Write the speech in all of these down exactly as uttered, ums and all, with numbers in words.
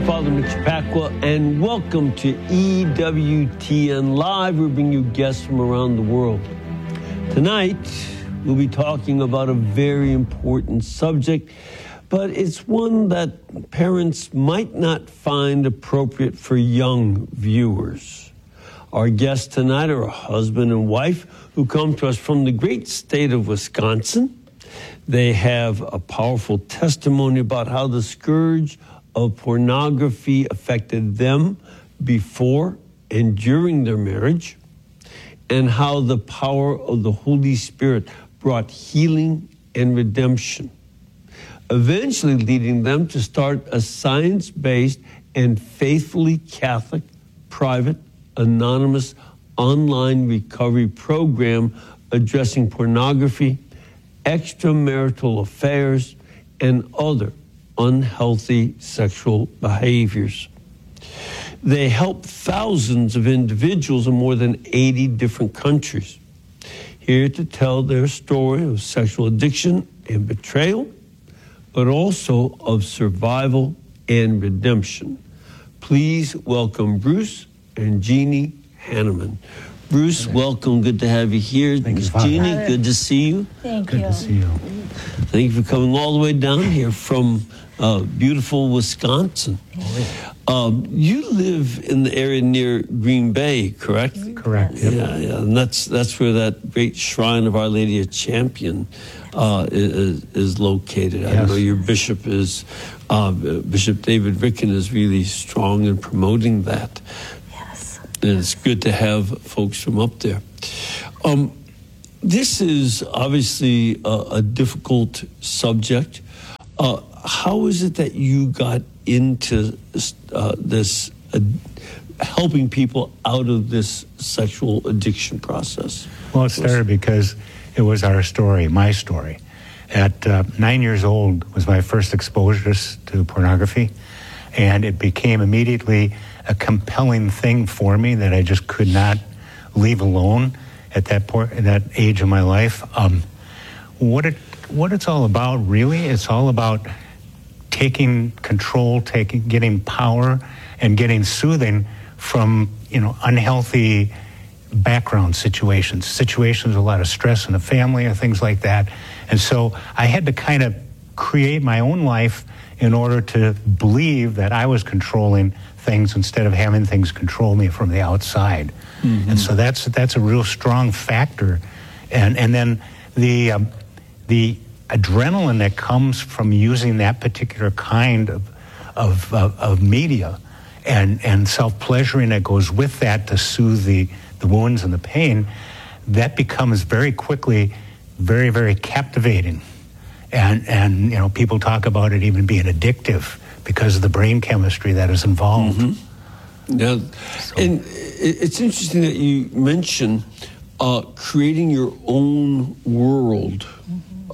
Father Mitch Pacwa, and welcome to E W T N Live. We bring you guests from around the world. Tonight, we'll be talking about a very important subject, but it's one that parents might not find appropriate for young viewers. Our guests tonight are a husband and wife who come to us from the great state of Wisconsin. They have a powerful testimony about how the scourge of pornography affected them before and during their marriage, and how the power of the Holy Spirit brought healing and redemption, eventually leading them to start a science-based and faithfully Catholic, private, anonymous online recovery program addressing pornography, extramarital affairs, and other unhealthy sexual behaviors. They help thousands of individuals in more than eighty different countries. Here to tell their story of sexual addiction and betrayal, but also of survival and redemption. Please welcome Bruce and Jeannie Hanneman. Bruce, welcome. Good to have you here. Thank Miss you, Father. Jeannie, good to see you. Thank Good you. to see you. Thank you for coming all the way down here from uh, beautiful Wisconsin. Um, you live in the area near Green Bay, correct? Correct. Yep. Yeah, yeah, and that's that's where that great shrine of Our Lady of Champion uh, is, is located. I Yes. know your bishop is uh, Bishop David Ricken is really strong in promoting that. Yes. And it's good to have folks from up there. Um, this is obviously a, a difficult subject. Uh, how is it that you got into uh, this, uh, helping people out of this sexual addiction process? Well, it started because it was our story, my story. At uh, nine years old was my first exposure to pornography, and it became immediately a compelling thing for me that I just could not leave alone at that point, at that age of my life. Um, what it what it's all about, really, it's all about taking control, taking getting power, and getting soothing from you know unhealthy background situations, situations with a lot of stress in the family and things like that. And so I had to kind of create my own life in order to believe that I was controlling things instead of having things control me from the outside. Mm-hmm. And so that's that's a real strong factor. And and then the um, the adrenaline that comes from using that particular kind of of, of, of media and and self-pleasuring that goes with that to soothe the, the wounds and the pain, that becomes very quickly very, very captivating. And, and you know, people talk about it even being addictive because of the brain chemistry that is involved. Mm-hmm. Yeah, so. And it's interesting that you mention uh, creating your own world. Mm-hmm.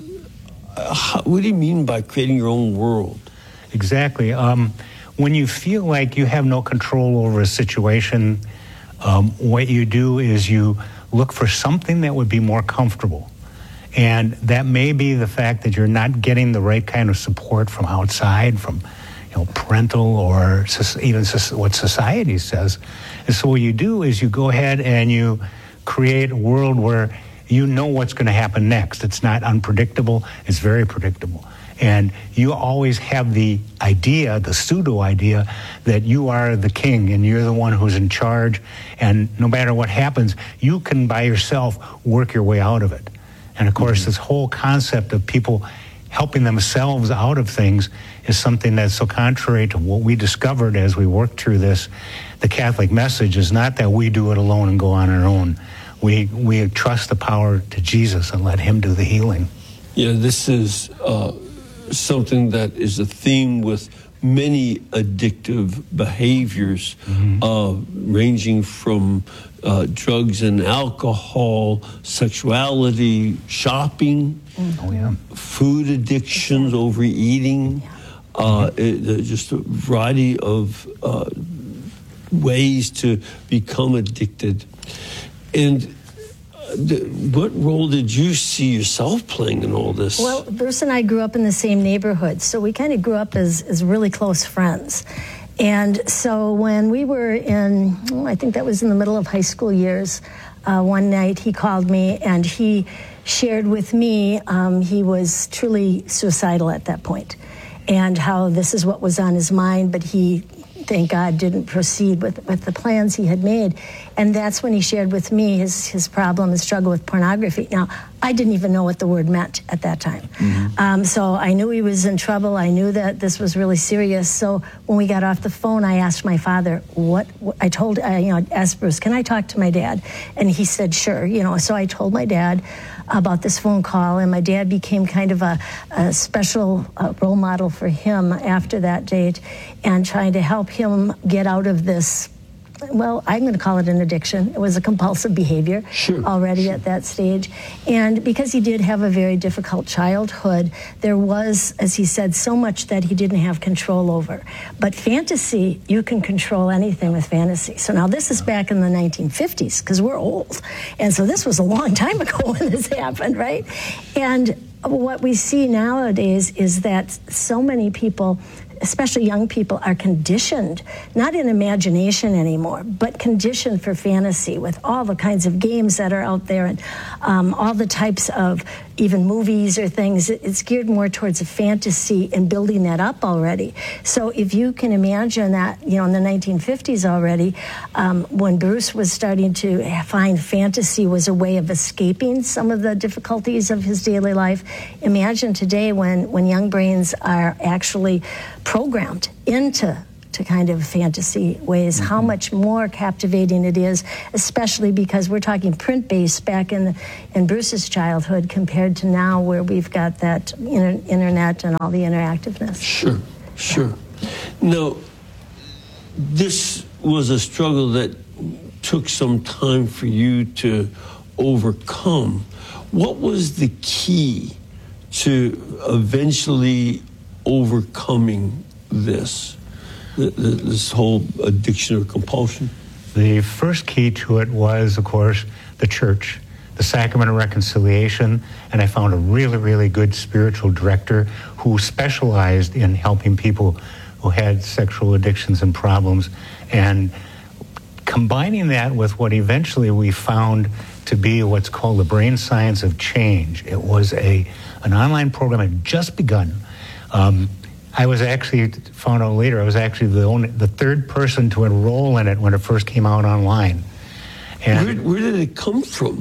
Uh, how, what do you mean by creating your own world? Exactly. Um, when you feel like you have no control over a situation, um, what you do is you look for something that would be more comfortable. And that may be the fact that you're not getting the right kind of support from outside, from you know, parental or even what society says. And so what you do is you go ahead and you create a world where you know what's going to happen next. It's not unpredictable. It's very predictable. And you always have the idea, the pseudo idea, that you are the king and you're the one who's in charge. And no matter what happens, you can by yourself work your way out of it. And of course, mm-hmm. this whole concept of people helping themselves out of things is something that's so contrary to what we discovered as we worked through this. The Catholic message is not that we do it alone and go on our own. We we trust the power to Jesus and let him do the healing. Yeah, this is uh, something that is a theme with many addictive behaviors, mm-hmm. uh, ranging from uh, drugs and alcohol, sexuality, shopping, mm-hmm. oh, yeah. food addictions, overeating, yeah. uh, it, just a variety of uh, ways to become addicted. And what role did you see yourself playing in all this? Well, Bruce and I grew up in the same neighborhood, so we kind of grew up as, as really close friends. And so when we were in, oh, I think that was in the middle of high school years, uh, one night he called me and he shared with me um, he was truly suicidal at that point, and how this is what was on his mind, but he, thank God, didn't proceed with, with the plans he had made. And that's when he shared with me his, his problem, his struggle with pornography. Now, I didn't even know what the word meant at that time. Mm-hmm. Um, so I knew he was in trouble. I knew that this was really serious. So when we got off the phone, I asked my father, what, what I told, uh, you know, asked Bruce, can I talk to my dad? And he said, sure. You know, so I told my dad about this phone call, and my dad became kind of a, a special uh, role model for him after that date, and trying to help him get out of this, well, I'm going to call it an addiction. It was a compulsive behavior sure, already sure. at that stage. And because he did have a very difficult childhood, there was, as he said, so much that he didn't have control over. But fantasy, you can control anything with fantasy. So now this is back in the nineteen fifties, because we're old. And so this was a long time ago when this happened, right? And what we see nowadays is that so many people, especially young people, are conditioned, not in imagination anymore, but conditioned for fantasy with all the kinds of games that are out there, and um, all the types of even movies or things. It's geared more towards a fantasy and building that up already. So if you can imagine that, you know, in the nineteen fifties already, um, when Bruce was starting to find fantasy was a way of escaping some of the difficulties of his daily life, imagine today when, when young brains are actually programmed into to kind of fantasy ways, mm-hmm. how much more captivating it is, especially because we're talking print-based back in in Bruce's childhood compared to now, where we've got that inter- internet and all the interactiveness. Sure, sure. Now, this was a struggle that took some time for you to overcome. What was the key to eventually overcoming this, this whole addiction or compulsion? The first key to it was, of course, the church, the Sacrament of Reconciliation, and I found a really, really good spiritual director who specialized in helping people who had sexual addictions and problems, and combining that with what eventually we found to be what's called the Brain Science of Change. It was a an online program that had just begun. Um, I was actually, found out later, I was actually the only, the third person to enroll in it when it first came out online. And where, where did it come from?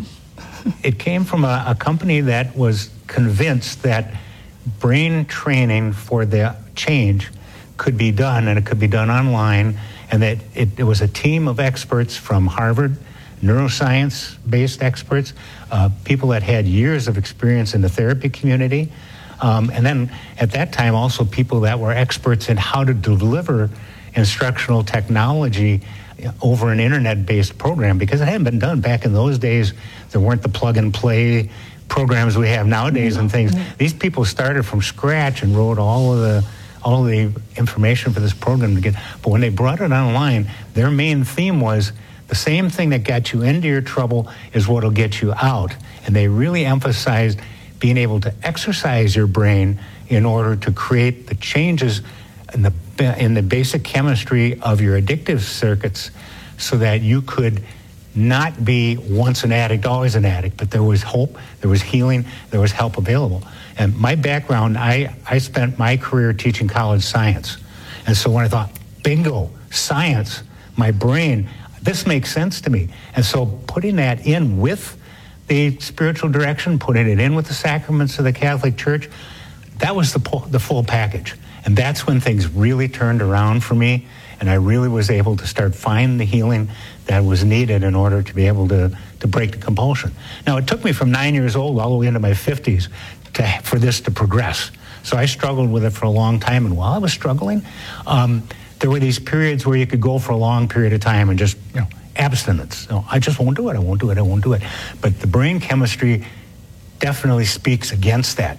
It came from a, a company that was convinced that brain training for the change could be done, and it could be done online, and that it, it was a team of experts from Harvard, neuroscience-based experts, uh, people that had years of experience in the therapy community, um, and then at that time also people that were experts in how to deliver instructional technology over an internet-based program, because it hadn't been done back in those days. There weren't the plug-and-play programs we have nowadays and things. These people started from scratch and wrote all of the all of the information for this program to get. But when they brought it online, their main theme was the same thing that got you into your trouble is what will get you out. And they really emphasized being able to exercise your brain in order to create the changes in the in the basic chemistry of your addictive circuits, so that you could not be once an addict, always an addict, but there was hope, there was healing, there was help available. And my background, I, I spent my career teaching college science. And so when I thought, bingo, science, my brain, this makes sense to me. And so putting that in with the spiritual direction, putting it in with the sacraments of the Catholic Church, that was the, the full package. And that's when things really turned around for me, and I really was able to start finding the healing that was needed in order to be able to, to break the compulsion. Now, it took me from nine years old all the way into my fifties to, for this to progress. So I struggled with it for a long time, and while I was struggling, um, there were these periods where you could go for a long period of time and just, you know, abstinence. You know, I just won't do it, I won't do it, I won't do it. But the brain chemistry definitely speaks against that.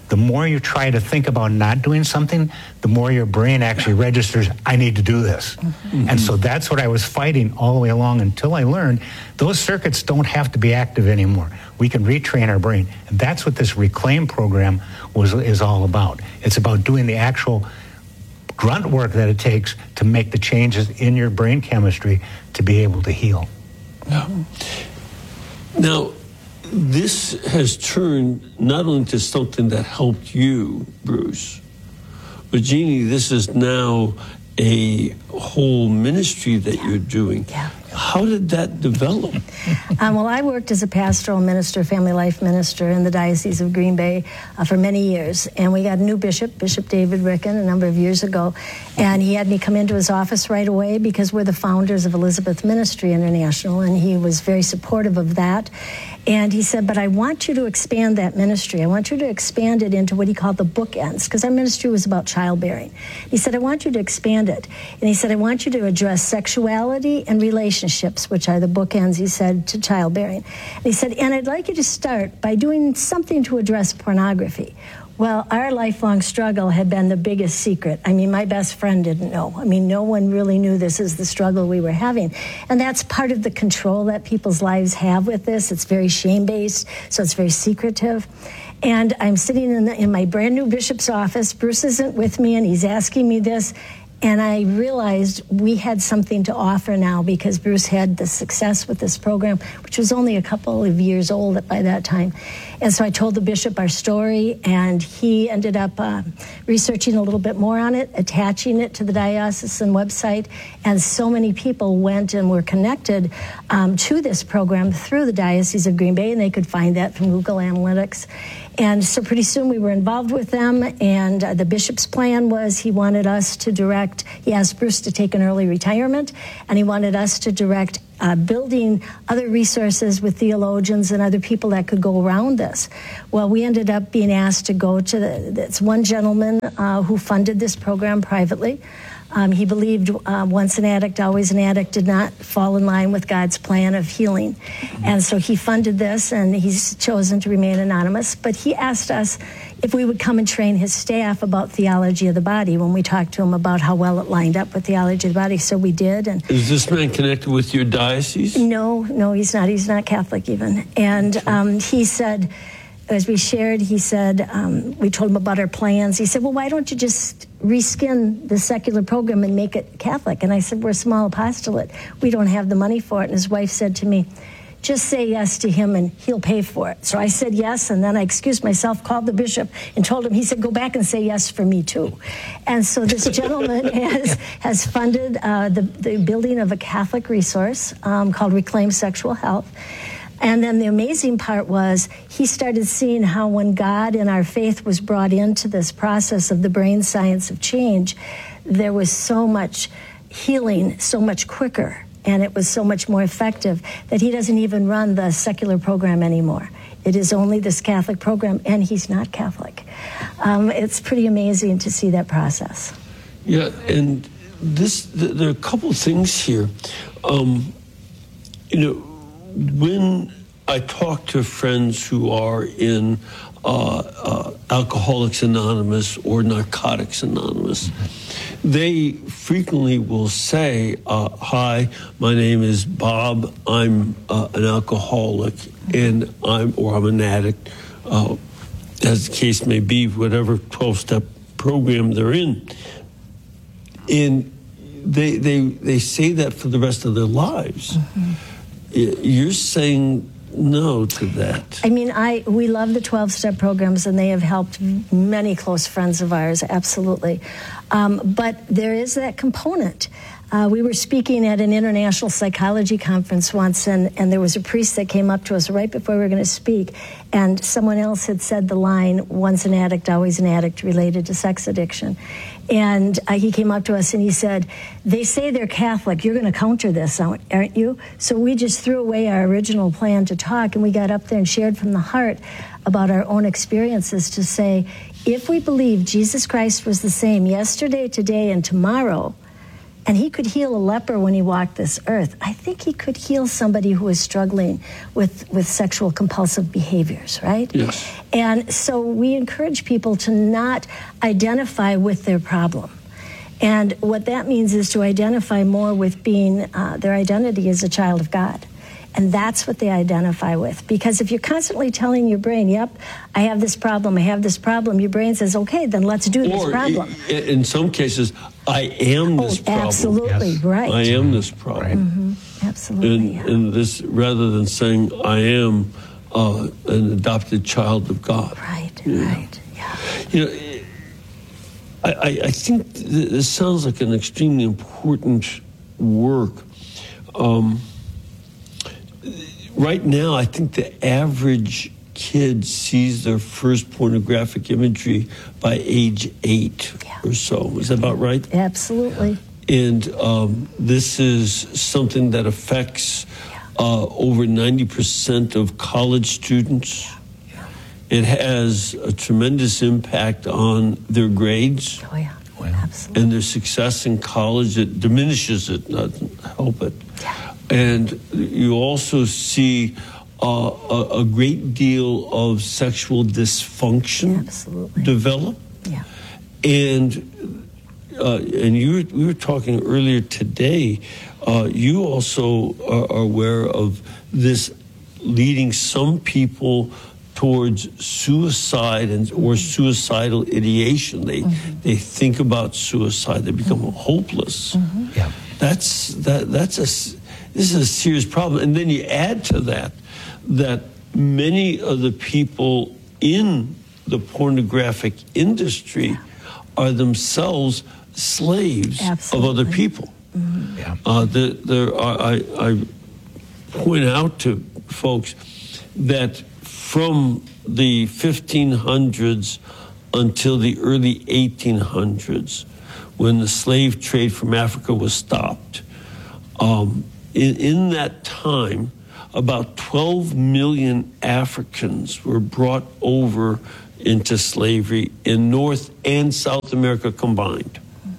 the more you try to think about not doing something, the more your brain actually registers, I need to do this. Mm-hmm. And so that's what I was fighting all the way along until I learned those circuits don't have to be active anymore. We can retrain our brain. And that's what this Reclaim program was is all about. It's about doing the actual grunt work that it takes to make the changes in your brain chemistry to be able to heal. Yeah. Now, this has turned not only to something that helped you, Bruce, but Jeannie, this is now a whole ministry that yeah. you're doing. Yeah. How did that develop? Um, well, I worked as a pastoral minister, family life minister in the Diocese of Green Bay uh, for many years. And we got a new bishop, Bishop David Ricken, a number of years ago. And he had me come into his office right away because we're the founders of Elizabeth Ministry International. And he was very supportive of that. And he said, but I want you to expand that ministry. I want you to expand it into what he called the bookends, because our ministry was about childbearing. He said, I want you to expand it. And he said, I want you to address sexuality and relationships, which are the bookends, he said, to childbearing. And he said, and I'd like you to start by doing something to address pornography. Well, our lifelong struggle had been the biggest secret. I mean, my best friend didn't know. I mean, no one really knew this is the struggle we were having. And that's part of the control that people's lives have with this. It's very shame-based, so it's very secretive. And I'm sitting in, the, in my brand new bishop's office. Bruce isn't with me, and he's asking me this. And I realized we had something to offer now because Bruce had the success with this program, which was only a couple of years old by that time. And so I told the bishop our story, and he ended up uh, researching a little bit more on it, attaching it to the diocesan website. And so many people went and were connected um, to this program through the Diocese of Green Bay, and they could find that from Google Analytics. And so pretty soon we were involved with them, and uh, the bishop's plan was he wanted us to direct, he asked Bruce to take an early retirement, and he wanted us to direct uh, building other resources with theologians and other people that could go around this. Well, we ended up being asked to go to the, this one gentleman uh, who funded this program privately. Um, he believed uh, once an addict, always an addict did not fall in line with God's plan of healing. Mm-hmm. And so he funded this, and he's chosen to remain anonymous. But he asked us if we would come and train his staff about theology of the body when we talked to him about how well it lined up with theology of the body. So we did. And is this man connected with your diocese? No, no, he's not. He's not Catholic even. And um, he said, as we shared, he said, um, we told him about our plans. He said, well, why don't you just reskin the secular program and make it Catholic? And I said, we're a small apostolate. We don't have the money for it. And his wife said to me, just say yes to him and he'll pay for it. So I said yes, and then I excused myself, called the bishop, and told him, he said, go back and say yes for me too. And so this gentleman has, has funded uh, the, the building of a Catholic resource um, called Reclaim Sexual Health. And then the amazing part was he started seeing how when God and our faith was brought into this process of the brain science of change, there was so much healing so much quicker, and it was so much more effective that he doesn't even run the secular program anymore. It is only this Catholic program, and he's not Catholic. Um, it's pretty amazing to see that process. Yeah, and this th- there are a couple things here. Um, you know, when I talk to friends who are in uh, uh, Alcoholics Anonymous or Narcotics Anonymous, they frequently will say, uh, hi, my name is Bob, I'm uh, an alcoholic, and I'm, or I'm an addict, uh, as the case may be, whatever twelve-step program they're in. And they, they, they say that for the rest of their lives. Mm-hmm. You're saying no to that. I mean, I we love the twelve-step programs, and they have helped many close friends of ours, absolutely. Um, but there is that component. Uh, we were speaking at an international psychology conference once, and, and there was a priest that came up to us right before we were going to speak, and someone else had said the line, once an addict, always an addict, related to sex addiction. And uh, he came up to us and he said, they say they're Catholic. You're going to counter this, aren't you? So we just threw away our original plan to talk, and we got up there and shared from the heart about our own experiences to say, if we believe Jesus Christ was the same yesterday, today, and tomorrow, And he could heal a leper when he walked this earth. I think he could heal somebody who is struggling with, with sexual compulsive behaviors, right? Yes. And so we encourage people to not identify with their problem. And what that means is to identify more with being, uh, their identity as a child of God. And that's what they identify with. Because if you're constantly telling your brain, yep, I have this problem, I have this problem, your brain says, okay, then let's do this or problem. I- in some cases, I am this oh, problem. Absolutely, Yes. right. I am this problem. Right. Mm-hmm. Absolutely. And, yeah. and this, rather than saying I am uh, an adopted child of God. Right, Yeah. right, yeah. You know, I, I, I think th- this sounds like an extremely important work. Um, right now, I think the average kid sees their first pornographic imagery by age eight Yeah. or so. Is that about right? Absolutely. And um, this is something that affects uh, over ninety percent of college students. It has a tremendous impact on their grades Oh, yeah. Well, Absolutely. and their success in college. It diminishes it, not help it. Yeah. And you also see uh, a, a great deal of sexual dysfunction Absolutely. develop. Yeah. And uh, and you were, we were talking earlier today. Uh, you also are, are aware of this leading some people towards suicide and or suicidal ideation. They Mm-hmm. they think about suicide. They become hopeless. Mm-hmm. Yeah. That's that. That's a. s- This is a serious problem. And then you add to that that many of the people in the pornographic industry are themselves slaves of other Absolutely. people. Yeah. Uh, the, there are, I, I point out to folks that from the fifteen hundreds until the early eighteen hundreds, when the slave trade from Africa was stopped, um, in, in that time, about twelve million Africans were brought over into slavery in North and South America combined.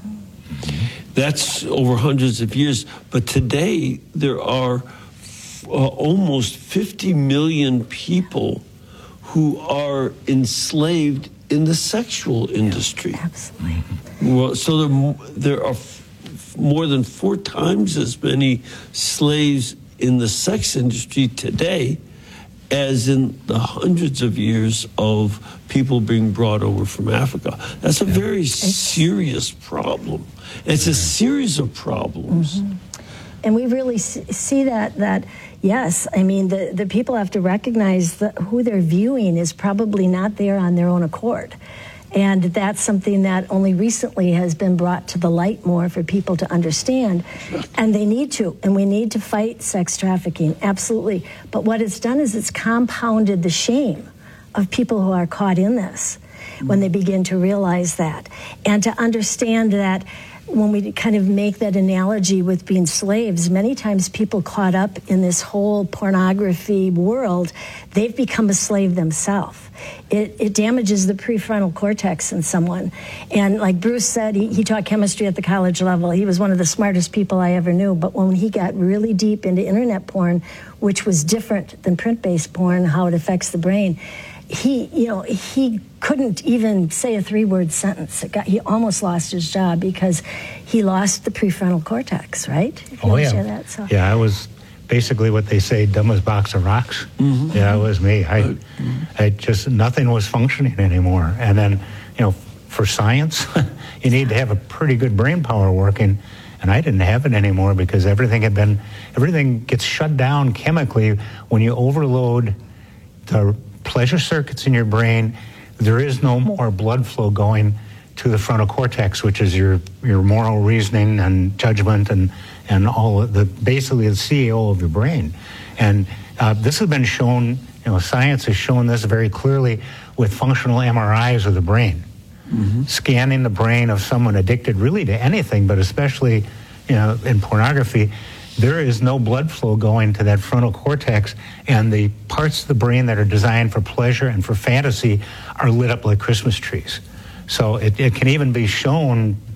That's over hundreds of years. But today, there are uh, almost fifty million people who are enslaved in the sexual industry. Absolutely. Well, so there, mo- there are f- f- more than four times as many slaves in the sex industry today as in the hundreds of years of people being brought over from Africa. That's a very serious problem. It's a series of problems. Mm-hmm. And we really s- see that, that yes, I mean, the, the people have to recognize that who they're viewing is probably not there on their own accord. And that's something that only recently has been brought to the light more for people to understand. And they need to. And we need to fight sex trafficking, absolutely. But what it's done is it's compounded the shame of people who are caught in this when they begin to realize that. And to understand that when we kind of make that analogy with being slaves, many times people caught up in this whole pornography world, they've become a slave themselves. It, it damages the prefrontal cortex in someone. And like Bruce said, he, he taught chemistry at the college level. He was one of the smartest people I ever knew. But when he got really deep into internet porn, which was different than print-based porn, how it affects the brain, he, you know, he couldn't even say a three-word sentence. It got, he almost lost his job because he lost the prefrontal cortex, right? If you Oh, understand yeah. that, so. Yeah, I was basically what they say, dumb as a box of rocks. Mm-hmm. Yeah, it was me. I, I just, nothing was functioning anymore. And then, you know, for science, you need to have a pretty good brain power working. And I didn't have it anymore because everything had been, everything gets shut down chemically when you overload the pleasure circuits in your brain. There is no more blood flow going to the frontal cortex, which is your, your moral reasoning and judgment and, and all of the, basically the C E O of your brain. And uh, this has been shown, you know, science has shown this very clearly with functional M R Is of the brain. Mm-hmm. Scanning the brain of someone addicted really to anything, but especially, you know, in pornography, there is no blood flow going to that frontal cortex, and the parts of the brain that are designed for pleasure and for fantasy are lit up like Christmas trees. So it, it can even be shown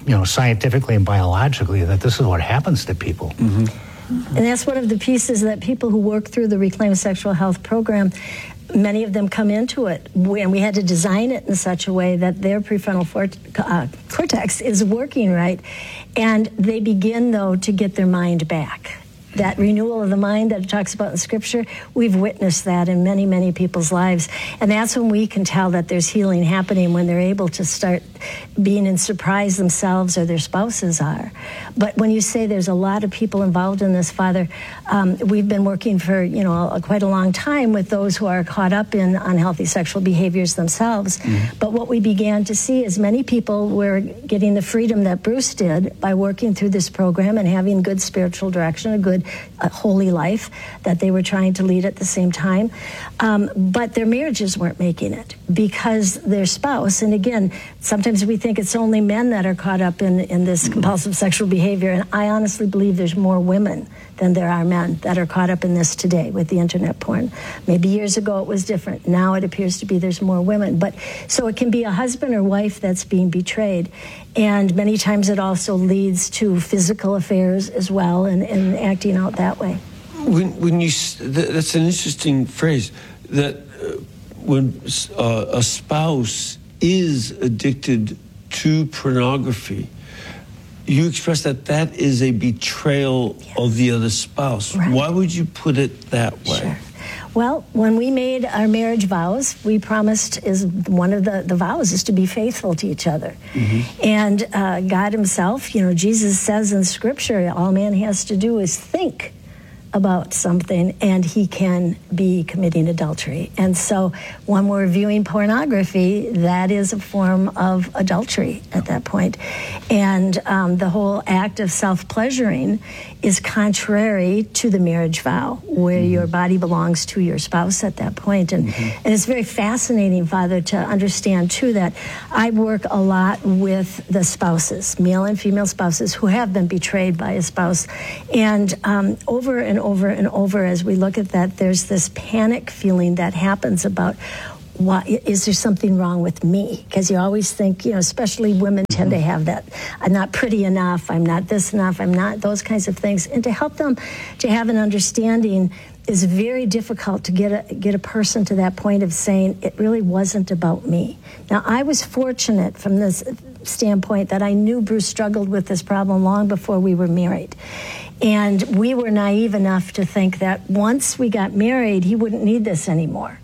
you know, scientifically and biologically that this is what happens to people. Mm-hmm. And that's one of the pieces that people who work through the Reclaim Sexual Health program, many of them come into it, and we had to design it in such a way that their prefrontal fort- uh, cortex is working right, and they begin, though, to get their mind back. That renewal of the mind that it talks about in Scripture, we've witnessed that in many, many people's lives. And that's when we can tell that there's healing happening, when they're able to start being in surprise themselves or their spouses are. But when you say there's a lot of people involved in this, Father, um, we've been working for, you know, a, quite a long time with those who are caught up in unhealthy sexual behaviors themselves. Mm-hmm. But what we began to see is many people were getting the freedom that Bruce did by working through this program and having good spiritual direction, a good a holy life that they were trying to lead at the same time. Um, but their marriages weren't making it because their spouse, and again, sometimes we think it's only men that are caught up in, in this compulsive sexual behavior, and I honestly believe there's more women than there are men that are caught up in this today with the internet porn. Maybe years ago it was different. Now it appears to be there's more women. But so it can be a husband or wife that's being betrayed. And many times it also leads to physical affairs as well, and, and acting out that way. When, when you, that's an interesting phrase, that uh, when uh, a spouse is addicted to pornography, you express that that is a betrayal yes. of the other spouse. Right. Why would you put it that way? Sure. Well, when we made our marriage vows, we promised, is one of the, the vows is to be faithful to each other. Mm-hmm. And uh, God himself, you know, Jesus says in Scripture, all man has to do is think about something and he can be committing adultery. And so when we're viewing pornography, that is a form of adultery at that point. And um, the whole act of self-pleasuring is contrary to the marriage vow, where mm-hmm. your body belongs to your spouse at that point. And, mm-hmm. and it's very fascinating, Father, to understand, too, that I work a lot with the spouses, male and female spouses, who have been betrayed by a spouse. And um, over and over and over, as we look at that, there's this panic feeling that happens about, why, is there something wrong with me? Because you always think, you know, especially women tend to have that, I'm not pretty enough, I'm not this enough, I'm not, those kinds of things. And to help them to have an understanding is very difficult to get a, get a person to that point of saying, it really wasn't about me. Now, I was fortunate from this standpoint that I knew Bruce struggled with this problem long before we were married. And we were naive enough to think that once we got married, he wouldn't need this anymore.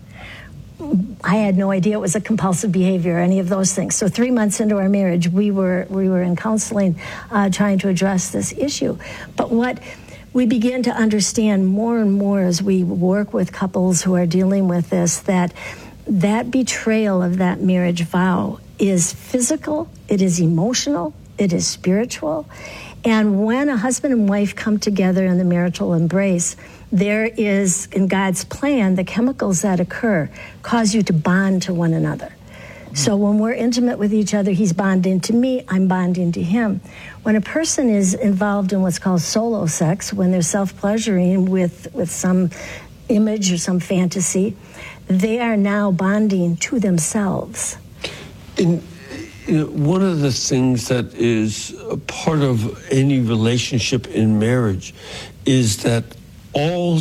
I had no idea it was a compulsive behavior or any of those things. So three months into our marriage, we were we were in counseling uh, trying to address this issue. But what we began to understand more and more as we work with couples who are dealing with this, that that betrayal of that marriage vow is physical, it is emotional, it is spiritual. And when a husband and wife come together in the marital embrace, there is, in God's plan, the chemicals that occur cause you to bond to one another. Mm-hmm. So when we're intimate with each other, he's bonding to me, I'm bonding to him. When a person is involved in what's called solo sex, when they're self-pleasuring with, with some image or some fantasy, they are now bonding to themselves. In, you know, one of the things that is a part of any relationship in marriage is that all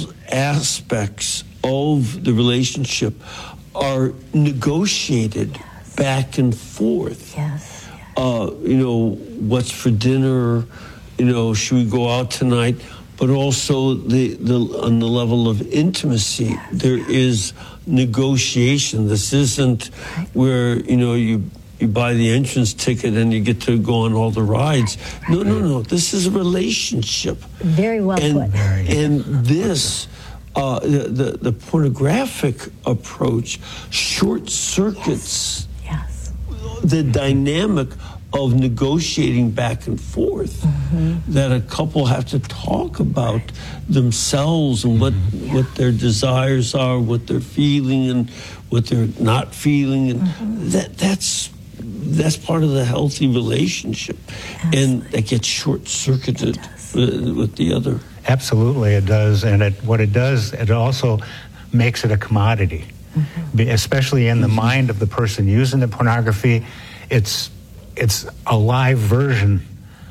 aspects of the relationship are negotiated yes. back and forth. Yes. yes. Uh, you know, what's for dinner? You know, should we go out tonight? But also the, the on the level of intimacy, yes. there is negotiation. This isn't where, you know, you you buy the entrance ticket and you get to go on all the rides. Right, right. No, no, no. This is a relationship. Very well and, put. Very and this, uh, the, the the pornographic approach short circuits yes. Yes. the dynamic of negotiating back and forth mm-hmm. that a couple have to talk about right. themselves and what yeah. what their desires are, what they're feeling and what they're not feeling, and mm-hmm. that that's that's part of the healthy relationship. Absolutely. And that gets short-circuited with, with the other. Absolutely, it does. And it, what it does, it also makes it a commodity, mm-hmm. especially in the mm-hmm. mind of the person using the pornography. It's it's a live version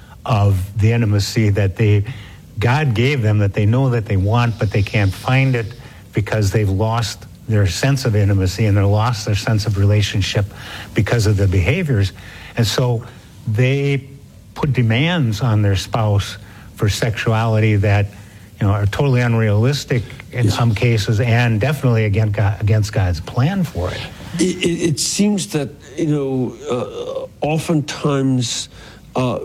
of the intimacy that they God gave them, that they know that they want, but they can't find it because they've lost their sense of intimacy and they've lost their sense of relationship because of the behaviors. And so they put demands on their spouse for sexuality that, you know, are totally unrealistic in yeah. some cases, and definitely against God, against God's plan for it. It, it, it seems that, you know, uh, oftentimes uh,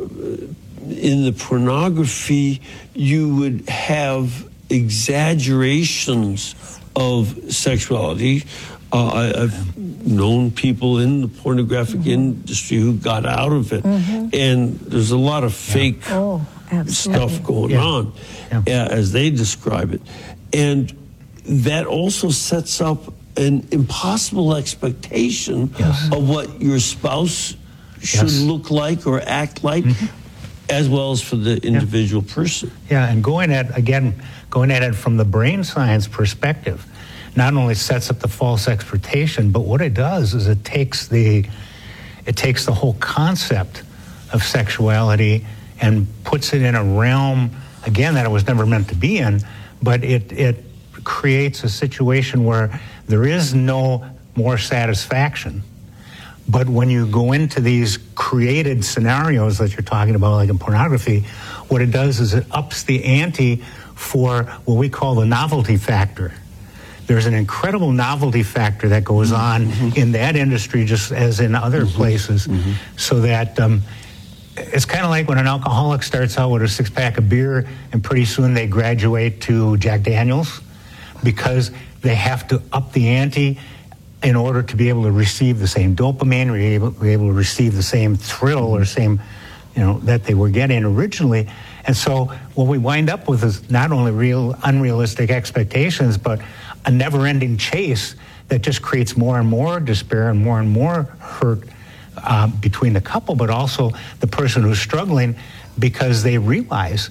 in the pornography, you would have exaggerations of sexuality. Uh, I, I've known people in the pornographic mm-hmm. industry who got out of it, mm-hmm. and there's a lot of fake yeah. oh, stuff going yeah. on, yeah. uh, as they describe it. And that also sets up an impossible expectation yes. of what your spouse should yes. look like or act like, mm-hmm. as well as for the individual yeah. person. Yeah, and going at, again, going at it from the brain science perspective, not only sets up the false expectation, but what it does is it takes the, it takes the whole concept of sexuality and puts it in a realm, again, that it was never meant to be in, but it, it creates a situation where there is no more satisfaction. But when you go into these created scenarios that you're talking about, like in pornography, what it does is it ups the ante for what we call the novelty factor. There's an incredible novelty factor that goes on mm-hmm. in that industry, just as in other mm-hmm. places, mm-hmm. so that um, it's kind of like when an alcoholic starts out with a six-pack of beer, and pretty soon they graduate to Jack Daniels, because they have to up the ante in order to be able to receive the same dopamine, or be able, be able to receive the same thrill or same, you know, that they were getting originally. And so what we wind up with is not only real unrealistic expectations, but a never-ending chase that just creates more and more despair and more and more hurt uh, between the couple, but also the person who's struggling, because they realize,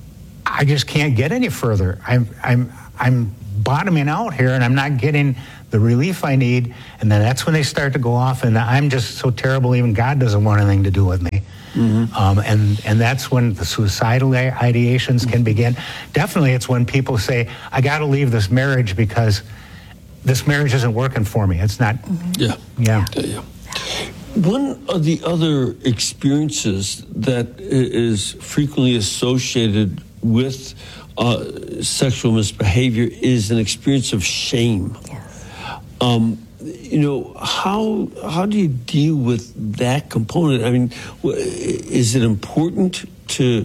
I just can't get any further. I'm, I'm, I'm bottoming out here, and I'm not getting the relief I need. And then that's when they start to go off, and I'm just so terrible, even God doesn't want anything to do with me. Mm-hmm. Um, and, and that's when the suicidal ideations mm-hmm. can begin. Definitely it's when people say, I got to leave this marriage because this marriage isn't working for me. It's not. Mm-hmm. Yeah. Yeah. yeah. yeah. One of the other experiences that is frequently associated with uh, sexual misbehavior is an experience of shame. Yes. Um, you know, how how do you deal with that component? I mean, is it important to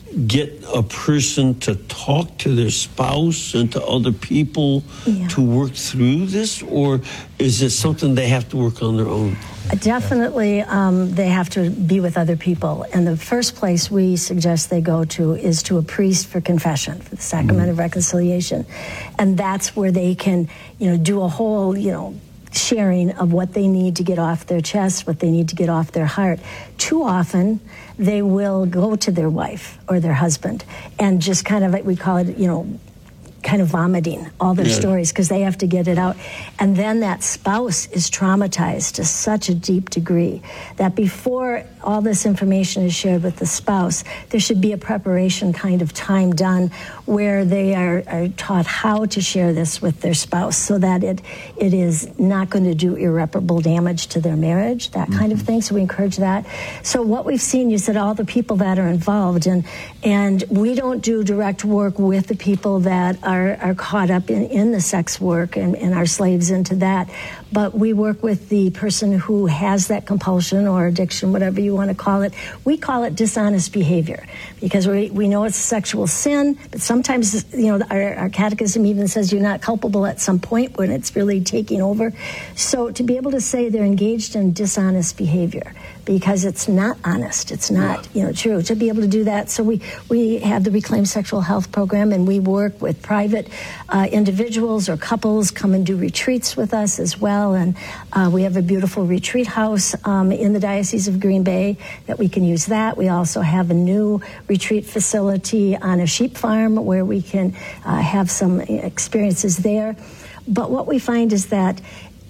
get a person to talk to their spouse and to other people yeah. to work through this, or is it something they have to work on their own? Definitely, um, they have to be with other people. And the first place we suggest they go to is to a priest for confession, for the sacrament mm-hmm. of reconciliation. And that's where they can, you know, do a whole, you know, sharing of what they need to get off their chest, what they need to get off their heart. Too often, they will go to their wife or their husband and just kind of, we call it, you know, kind of vomiting all their yeah. stories because they have to get it out. And then that spouse is traumatized to such a deep degree that before all this information is shared with the spouse, there should be a preparation kind of time done where they are, are taught how to share this with their spouse so that it it is not going to do irreparable damage to their marriage, that mm-hmm. kind of thing. So we encourage that. So what we've seen, you said all the people that are involved, and and we don't do direct work with the people that are Are, are caught up in, in the sex work and, and are slaves into that. But we work with the person who has that compulsion or addiction, whatever you want to call it. We call it dishonest behavior because we, we know it's a sexual sin, but sometimes, you know, our, our catechism even says you're not culpable at some point when it's really taking over. So to be able to say they're engaged in dishonest behavior because it's not honest, it's not, you know, true, to be able to do that. So we, we have the Reclaim Sexual Health Program, and we work with private uh, individuals or couples come and do retreats with us as well. And uh, we have a beautiful retreat house um, in the Diocese of Green Bay that we can use that. We also have a new retreat facility on a sheep farm where we can uh, have some experiences there. But what we find is that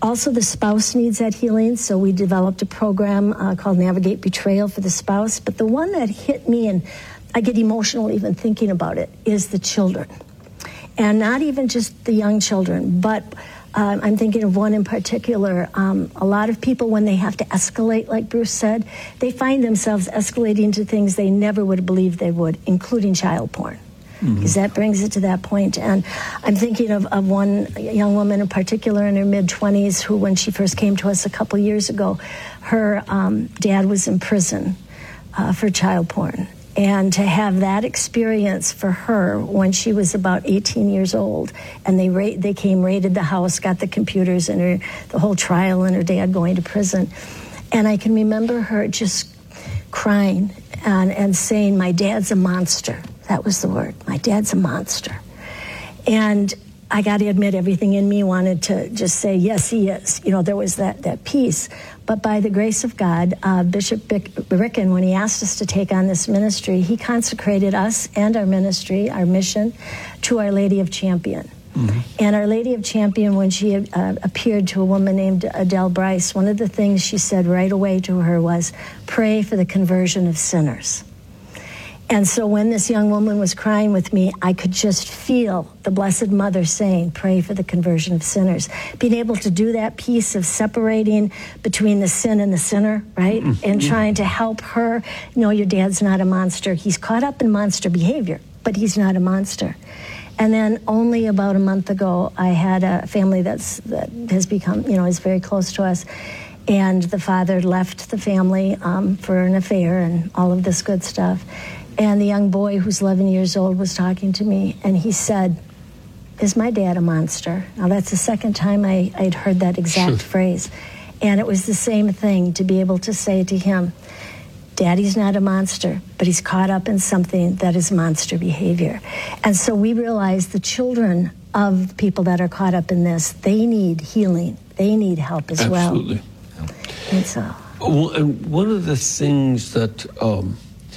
also, the spouse needs that healing, so we developed a program uh, called Navigate Betrayal for the spouse. But the one that hit me, and I get emotional even thinking about it, is the children. And not even just the young children, but um, I'm thinking of one in particular. Um, a lot of people, when they have to escalate, like Bruce said, they find themselves escalating to things they never would have believed they would, including child porn. Because mm-hmm. that brings it to that point. And I'm thinking of, of one young woman in particular in her mid-twenties who, when she first came to us a couple years ago, her um, dad was in prison uh, for child porn. And to have that experience for her when she was about eighteen years old, and they ra- they came, raided the house, got the computers and her, the whole trial, and her dad going to prison. And I can remember her just crying and, and saying, "My dad's a monster." That was the word. My dad's a monster. And I got to admit, everything in me wanted to just say, yes, he is. You know, there was that, that piece. But by the grace of God, uh, Bishop Bick, Ricken, when he asked us to take on this ministry, he consecrated us and our ministry, our mission, to Our Lady of Champion. Mm-hmm. And Our Lady of Champion, when she uh, appeared to a woman named Adele Bryce, one of the things she said right away to her was, pray for the conversion of sinners. And so when this young woman was crying with me, I could just feel the Blessed Mother saying, pray for the conversion of sinners. Being able to do that piece of separating between the sin and the sinner, right? Mm-hmm. And trying to help her, no, your dad's not a monster. He's caught up in monster behavior, but he's not a monster. And then only about a month ago, I had a family that's that has become, you know, is very close to us. And the father left the family um, for an affair and all of this good stuff. And the young boy who's eleven years old was talking to me, and he said, is my dad a monster? Now, that's the second time I, I'd heard that exact phrase. And it was the same thing to be able to say to him, Daddy's not a monster, but he's caught up in something that is monster behavior. And so we realize the children of people that are caught up in this, they need healing. They need help as Absolutely. well. And so. Well, and one of the things that um,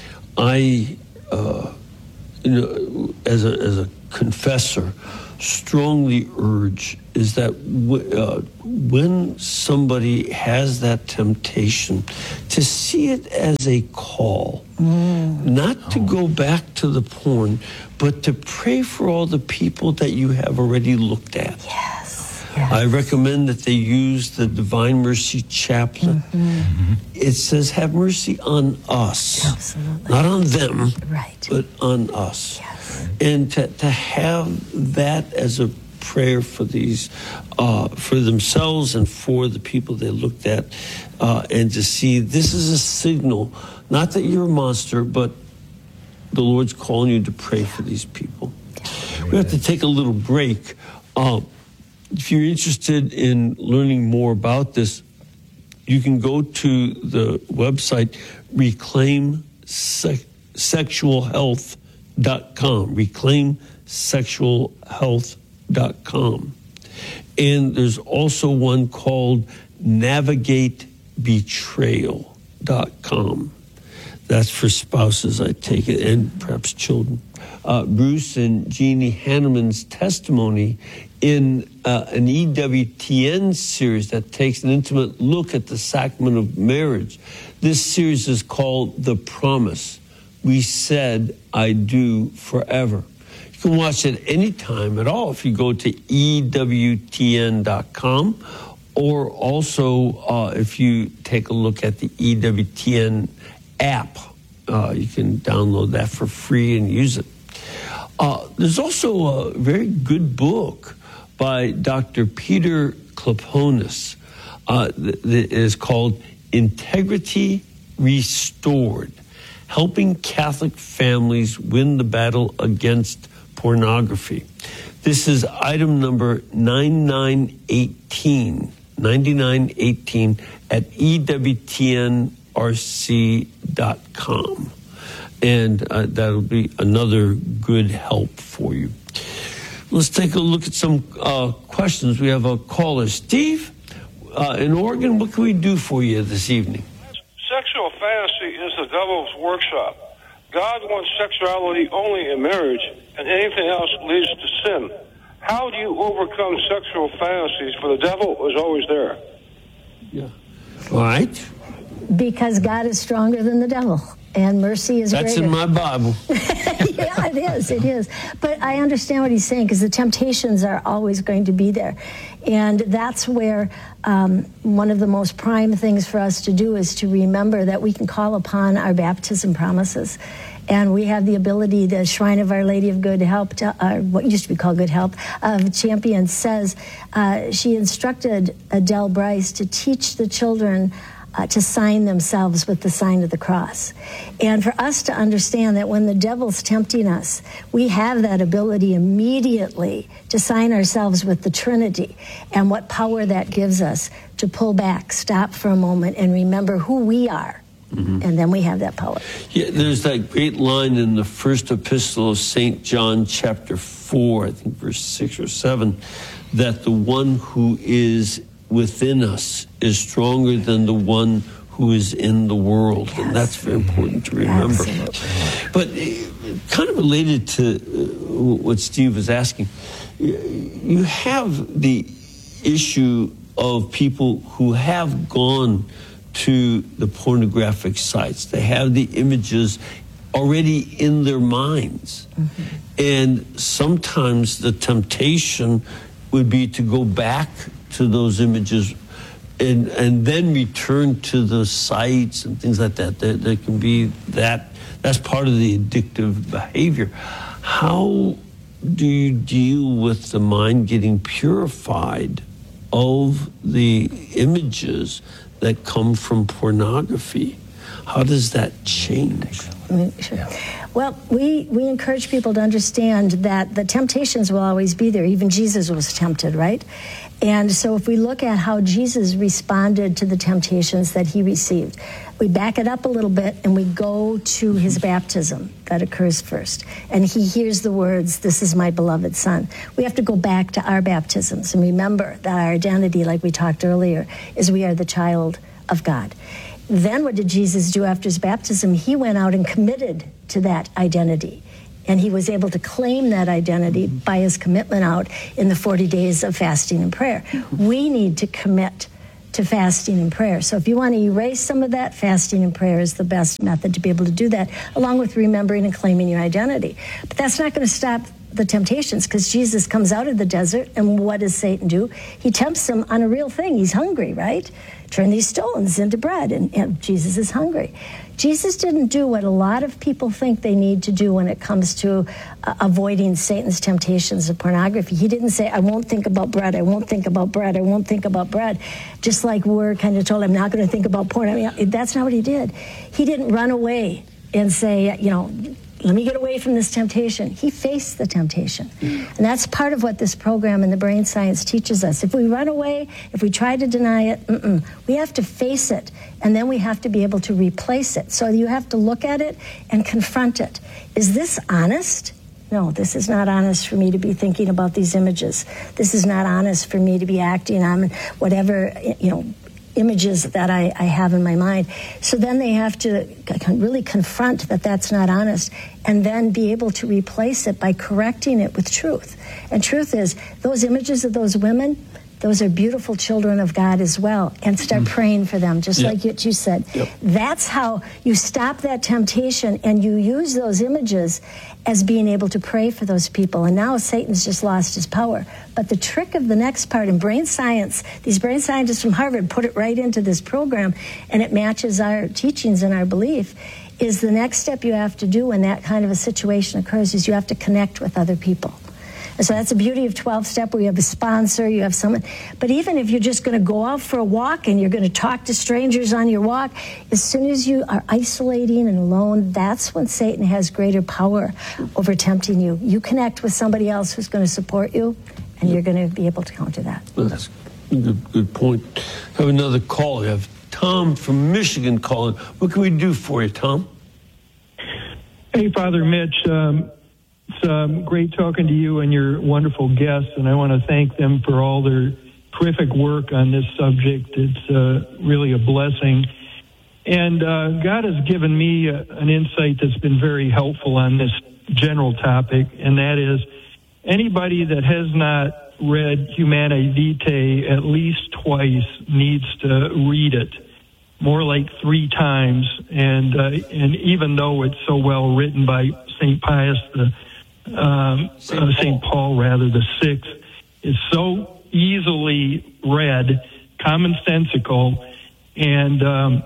I, uh, you know, as a as a confessor, strongly urge is that w- uh, when somebody has that temptation, to see it as a call, mm. not to go back to the porn, but to pray for all the people that you have already looked at. Yes. yes. I recommend that they use the Divine Mercy Chaplet. Mm-hmm. Mm-hmm. It says, have mercy on us. Absolutely. Not on them, right. but on us. Yes. And to, to have that as a prayer for these, uh, for themselves and for the people they looked at, uh, and to see this is a signal, not that you're a monster, but the Lord's calling you to pray for these people. We have to take a little break. Uh, if you're interested in learning more about this, you can go to the website reclaim sexual health dot com, reclaim sexual health dot com. And there's also one called navigate betrayal dot com. That's for spouses, I take it, and perhaps children. Uh, Bruce and Jeannie Hanneman's testimony in uh, an E W T N series that takes an intimate look at the sacrament of marriage. This series is called The Promise. We said, I do forever. You can watch it any time at all if you go to E W T N dot com, or also uh, if you take a look at the E W T N app. Uh, you can download that for free and use it. Uh, there's also a very good book by Doctor Peter Kloponis uh, that is called Integrity Restored, Helping Catholic Families Win the Battle Against Pornography. This is item number ninety-nine eighteen, ninety-nine eighteen at E W T N R C dot com. And uh, that'll be another good help for you. Let's take a look at some uh, questions. We have a caller. Steve, uh, in Oregon, what can we do for you this evening? Sexual fantasy is the devil's workshop. God wants sexuality only in marriage, and anything else leads to sin. how do you overcome sexual fantasies? For the devil is always there. Yeah. All right. Because God is stronger than the devil, and mercy is That's greater. in my Bible. Yeah, it is. It is. But I understand what he's saying, because the temptations are always going to be there. And that's where um, one of the most prime things for us to do is to remember that we can call upon our baptism promises. And we have the ability, the Shrine of Our Lady of Good Help, to, uh, what used to be called Good Help, of Champions says, uh, she instructed Adele Bryce to teach the children Uh, to sign themselves with the sign of the cross. And for us to understand that when the devil's tempting us, we have that ability immediately to sign ourselves with the Trinity, and what power that gives us to pull back, stop for a moment, and remember who we are. Mm-hmm. And then we have that power. Yeah, there's that great line in the first epistle of Saint John, chapter four, I think verse six or seven, that the one who is within us is stronger than the one who is in the world. Yes. And that's very important to remember. Absolutely. But uh, kind of related to uh, what Steve was asking, you have the issue of people who have gone to the pornographic sites. They have the images already in their minds. Mm-hmm. And sometimes the temptation would be to go back to those images and and then return to the sites and things like that. There, there can be that, that's part of the addictive behavior. How do you deal with the mind getting purified of the images that come from pornography? How does that change? Sure. Well, we, we encourage people to understand that the temptations will always be there. Even Jesus was tempted, right? And so if we look at how Jesus responded to the temptations that he received, we back it up a little bit and we go to his baptism that occurs first. And he hears the words, "This is my beloved son." We have to go back to our baptisms and remember that our identity, like we talked earlier, is we are the child of God. Then what did Jesus do after his baptism? He went out and committed to that identity. And he was able to claim that identity by his commitment out in the forty days of fasting and prayer. We need to commit to fasting and prayer. So if you want to erase some of that, fasting and prayer is the best method to be able to do that, along with remembering and claiming your identity. But that's not going to stop the temptations, because Jesus comes out of the desert, and what does Satan do? He tempts him on a real thing. He's hungry, right? Turn these stones into bread, and, and Jesus is hungry. Jesus didn't do what a lot of people think they need to do when it comes to uh, avoiding Satan's temptations of pornography. He didn't say, "I won't think about bread, I won't think about bread, I won't think about bread." Just like we're kind of told, "I'm not going to think about porn." I mean, that's not what he did. He didn't run away and say, you know, "Let me get away from this temptation." He faced the temptation. And that's part of what this program in the brain science teaches us. If we run away, if we try to deny it, mm-mm. we have to face it, and then we have to be able to replace it. So you have to look at it and confront it. Is this honest? No, this is not honest for me to be thinking about these images. This is not honest for me to be acting on whatever, you know, images that I, I have in my mind. So then they have to really confront that that's not honest, and then be able to replace it by correcting it with truth. And truth is, those images of those women, those are beautiful children of God as well, and start mm. praying for them, just yep. like what you said. Yep. That's how you stop that temptation, and you use those images as being able to pray for those people. And now Satan's just lost his power. But the trick of the next part in brain science, these brain scientists from Harvard put it right into this program, and it matches our teachings and our belief, is the next step you have to do when that kind of a situation occurs is you have to connect with other people. And so that's the beauty of twelve-step, where you have a sponsor, you have someone. But even if you're just going to go out for a walk and you're going to talk to strangers on your walk, as soon as you are isolating and alone, that's when Satan has greater power over tempting you. You connect with somebody else who's going to support you, and you're going to be able to counter that. Well, that's a good, good point. I have another call. We have Tom from Michigan calling. What can we do for you, Tom? Hey, Father Mitch. Um, It's um, great talking to you and your wonderful guests, and I want to thank them for all their terrific work on this subject. It's uh, really a blessing. And uh, God has given me uh, an insight that's been very helpful on this general topic, and that is, anybody that has not read Humanae Vitae at least twice needs to read it, more like three times. And uh, and even though it's so well written by Saint Pius, the um, Saint Uh, Saint Paul, rather the sixth, is so easily read, commonsensical, and um,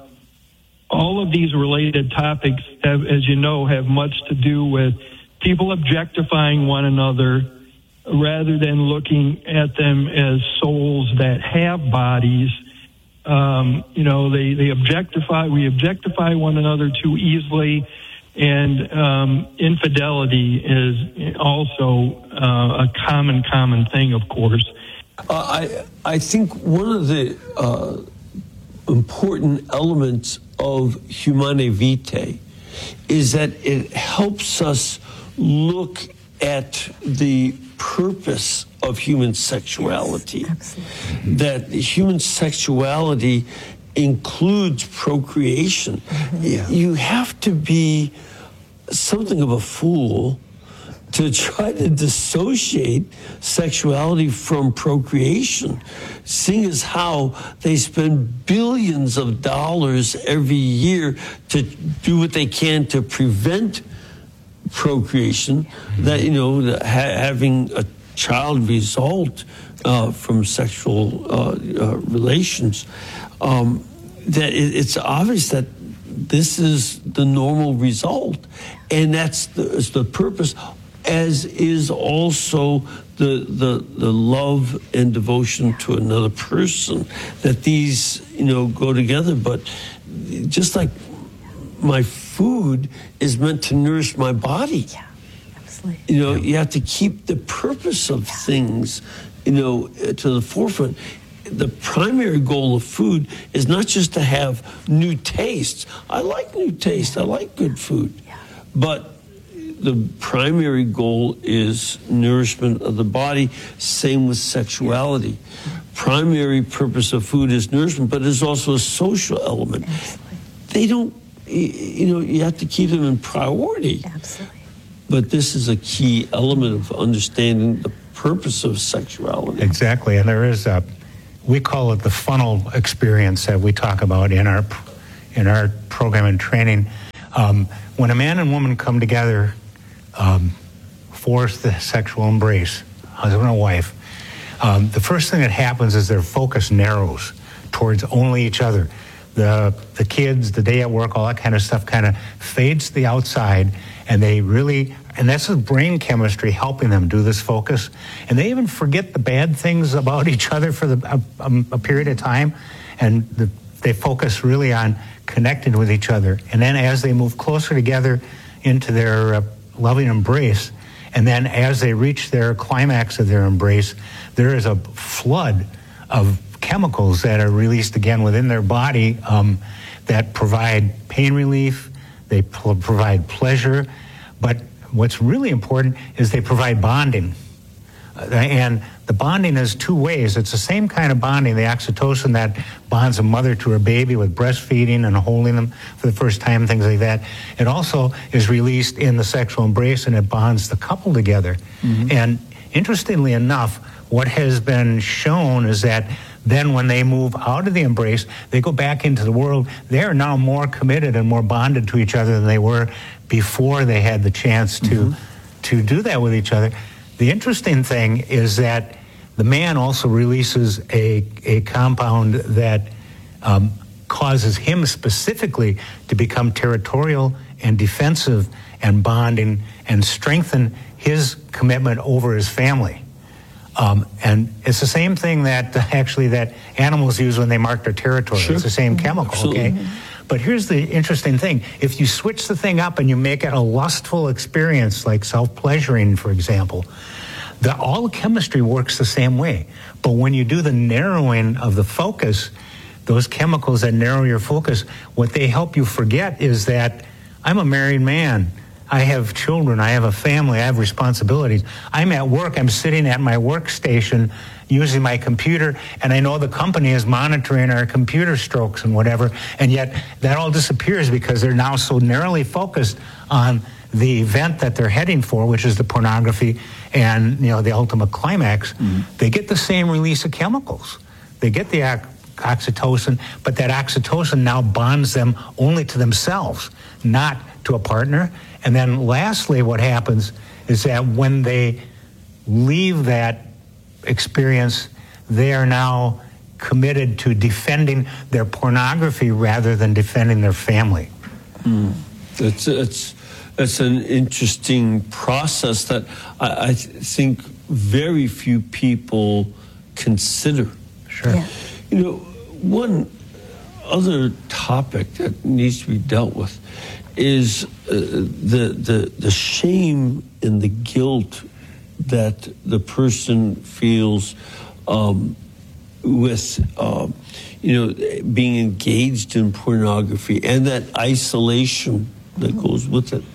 all of these related topics have, as you know, have much to do with people objectifying one another, rather than looking at them as souls that have bodies. Um, you know, they, they objectify, we objectify one another too easily, and um, infidelity is also uh, a common, common thing, of course. Uh, I, I think one of the uh, important elements of Humanae Vitae is that it helps us look at the purpose of human sexuality. Yes, that human sexuality includes procreation. Mm-hmm. Yeah. You have to be something of a fool to try to dissociate sexuality from procreation, seeing as how they spend billions of dollars every year to do what they can to prevent procreation, that, you know, ha- having a child result uh, from sexual uh, uh, relations, um, that it, it's obvious that this is the normal result, and that's the, is the purpose, as is also the, the the love and devotion to another person, that these, you know, go together. But just like my food is meant to nourish my body. Yeah, absolutely. You know, you have to keep the purpose of things, you know, to the forefront. The primary goal of food is not just to have new tastes. I like new tastes. I like good food. Yeah. But the primary goal is nourishment of the body. Same with sexuality. Primary purpose of food is nourishment, but there's also a social element. Absolutely. They don't, you know, you have to keep them in priority. Absolutely. But this is a key element of understanding the purpose of sexuality. Exactly, and there is a, we call it the funnel experience that we talk about in our in our program and training. Um, when a man and woman come together um, for the sexual embrace, husband and wife, um, the first thing that happens is their focus narrows towards only each other. The the kids, the day at work, all that kind of stuff kind of fades to the outside, and they really, and that's the brain chemistry helping them do this focus. And they even forget the bad things about each other for the, a, a period of time, and the, they focus really on connecting with each other. And then as they move closer together into their uh, loving embrace, and then as they reach their climax of their embrace, there is a flood of chemicals that are released again within their body um, that provide pain relief, they pl- provide pleasure, but what's really important is they provide bonding. Uh, and the bonding is two ways. It's the same kind of bonding, the oxytocin that bonds a mother to her baby with breastfeeding and holding them for the first time, things like that. It also is released in the sexual embrace, and it bonds the couple together. Mm-hmm. And interestingly enough, what has been shown is that then when they move out of the embrace, they go back into the world. They are now more committed and more bonded to each other than they were before they had the chance to mm-hmm. to do that with each other. The interesting thing is that the man also releases a, a compound that um, causes him specifically to become territorial and defensive and bonding and strengthen his commitment over his family. Um, and it's the same thing that uh, actually that animals use when they mark their territory. Sure. It's the same chemical, Absolutely. Okay? But here's the interesting thing. If you switch the thing up and you make it a lustful experience, like self-pleasuring, for example, the, all the chemistry works the same way. But when you do the narrowing of the focus, those chemicals that narrow your focus, what they help you forget is that I'm a married man. I have children, I have a family, I have responsibilities. I'm at work, I'm sitting at my workstation using my computer, and I know the company is monitoring our computer strokes and whatever, and yet that all disappears because they're now so narrowly focused on the event that they're heading for, which is the pornography and, you know, the ultimate climax, mm-hmm. they get the same release of chemicals. They get the ox- oxytocin, but that oxytocin now bonds them only to themselves, not to a partner. And then lastly, what happens is that when they leave that experience, they are now committed to defending their pornography rather than defending their family. Mm. It's, it's, it's an interesting process that I, I think very few people consider. Sure. Yeah. You know, one other topic that needs to be dealt with is uh, the, the, the shame and the guilt that the person feels um, with, uh, you know, being engaged in pornography and that isolation that goes with it.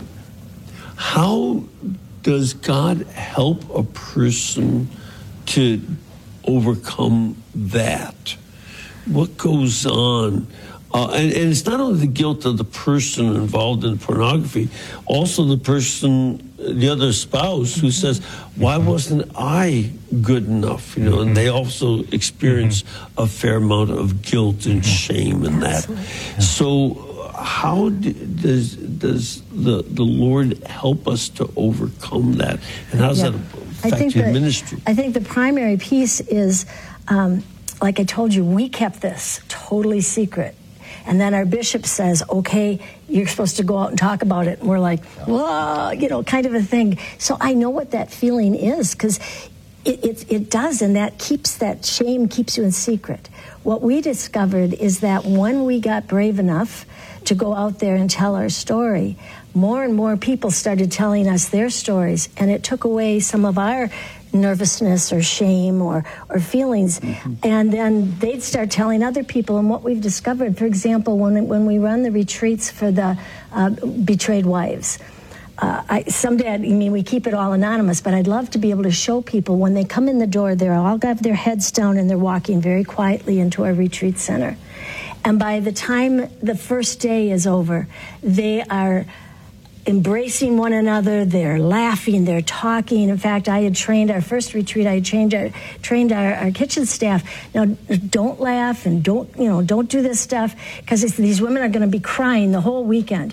How does God help a person to overcome that? What goes on? Uh, and, and it's not only the guilt of the person involved in pornography, also the person, the other spouse who says, why wasn't I good enough? You know, and they also experience a fair amount of guilt and shame in that. So how do, does does the, the Lord help us to overcome that? And how does yeah. that I affect think your the, ministry? I think the primary piece is, um, like I told you, we kept this totally secret. And then our bishop says, okay, you're supposed to go out and talk about it. And we're like, whoa, you know, kind of a thing. So I know what that feeling is, because it, it, it does, and that keeps, that shame keeps you in secret. What we discovered is that when we got brave enough to go out there and tell our story, more and more people started telling us their stories, and it took away some of our nervousness or shame or, or feelings. Mm-hmm. And then they'd start telling other people. And what we've discovered, for example, when, when we run the retreats for the uh, betrayed wives, uh, I, someday, I mean, we keep it all anonymous, but I'd love to be able to show people when they come in the door, they're all got their heads down and they're walking very quietly into our retreat center. And by the time the first day is over, they are embracing one another, they're laughing, they're talking. In fact, I had trained our first retreat, I had trained our, trained our, our kitchen staff. Now, don't laugh and don't, you know, don't do this stuff, because these women are going to be crying the whole weekend.